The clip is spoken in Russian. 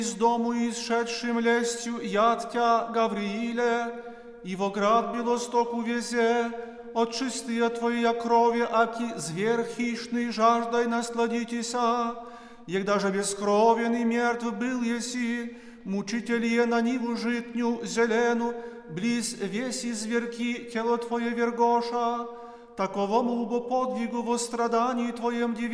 из дому исшедшим лестью яд тя, Гаврииле, и во град Белосток увезе, от чистия Твоя крови, аки зверь хищный, жаждай насладитеся, егда же бескровен и мертв был еси, мучитель е на ниву житню зелену, близ веси зверки тело Твое вергоша, таковому убо подвигу во страдании Твоем